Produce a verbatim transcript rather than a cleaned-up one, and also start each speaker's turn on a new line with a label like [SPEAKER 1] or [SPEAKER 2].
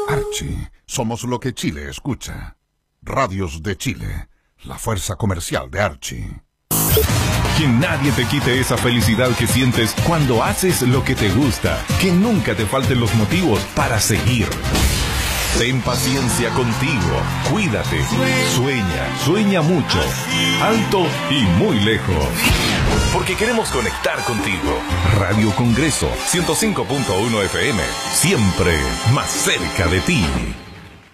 [SPEAKER 1] Archie, somos lo que Chile escucha. Radios de Chile, la fuerza comercial de Archie.
[SPEAKER 2] Que nadie te quite esa felicidad que sientes cuando haces lo que te gusta. Que nunca te falten los motivos para seguir. Ten paciencia contigo. Cuídate. Sueña, sueña mucho. Alto y muy lejos. Porque queremos conectar contigo. Radio Congreso ciento cinco punto uno F M. Siempre más cerca de ti.